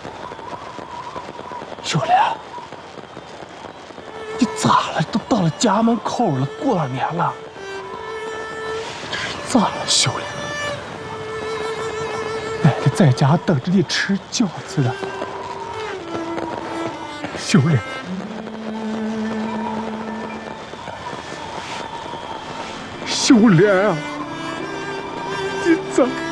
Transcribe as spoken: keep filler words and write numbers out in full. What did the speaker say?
秀莲，你咋了？都到了家门口了，过了年了，这是咋了，秀莲？奶奶在家等着你吃饺子呢。秀莲，秀莲啊，你咋？